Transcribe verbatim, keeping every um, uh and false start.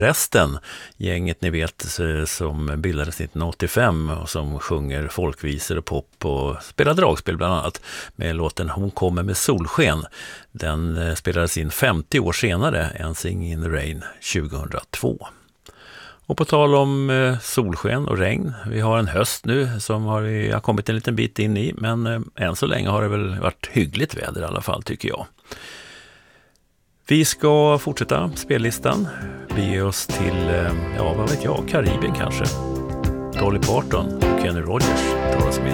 Resten, gänget ni vet som bildades nittonhundraåttiofem och som sjunger folkvisor och pop och spelar dragspel bland annat med låten Hon kommer med solsken. Den spelades in femtio år senare än Singing in the Rain tjugohundratvå. Och på tal om solsken och regn, vi har en höst nu som har, vi har kommit en liten bit in i, men än så länge har det väl varit hyggligt väder i alla fall tycker jag. Vi ska fortsätta spellistan, bege oss till, ja vad vet jag, Karibien kanske. Dolly Parton och Kenny Rogers tar oss med.